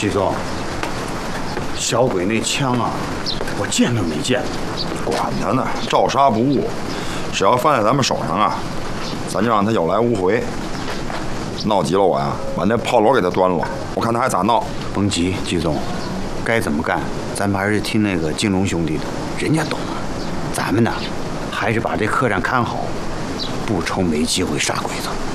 徐总，小鬼那枪啊，我见都没见过。 管他呢，照杀不误。只要放在咱们手上啊，咱就让他有来无回。闹急了我呀，把那炮篓给他端了，我看他还咋闹。 甭急，徐总，该怎么干，咱们还是听那个金龙兄弟的，人家懂。咱们呢，还是把这客栈看好，不愁没机会杀鬼子。